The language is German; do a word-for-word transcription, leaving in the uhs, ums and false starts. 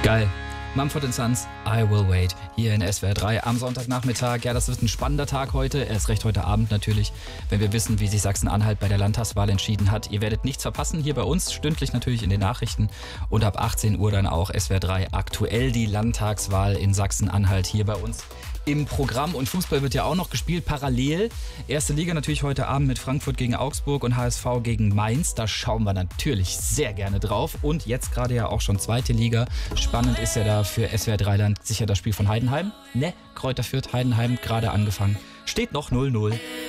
Geil. Mumford and Sons, I Will Wait, hier in S W R drei am Sonntagnachmittag. Ja, das wird ein spannender Tag heute, erst recht heute Abend natürlich, wenn wir wissen, wie sich Sachsen-Anhalt bei der Landtagswahl entschieden hat. Ihr werdet nichts verpassen, hier bei uns, stündlich natürlich in den Nachrichten und ab achtzehn Uhr dann auch S W R drei aktuell die Landtagswahl in Sachsen-Anhalt hier bei uns im Programm. Und Fußball wird ja auch noch gespielt, parallel. Erste Liga natürlich heute Abend mit Frankfurt gegen Augsburg und H S V gegen Mainz. Da schauen wir natürlich sehr gerne drauf. Und jetzt gerade ja auch schon zweite Liga. Spannend ist ja da für S W R drei Land sicher das Spiel von Heidenheim. Ne, Kräuter Fürth, Heidenheim, gerade angefangen. Steht noch null null.